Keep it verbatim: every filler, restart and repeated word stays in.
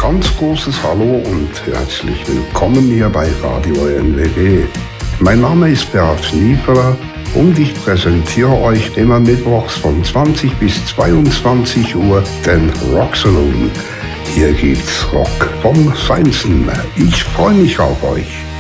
ganz großes Hallo und herzlich willkommen hier bei Radio N W G. Mein Name ist Bert Schnieperer und ich präsentiere euch immer mittwochs von zwanzig bis zweiundzwanzig Uhr den Rock Saloon. Hier gibt's Rock vom Feinsten. Ich freue mich auf euch.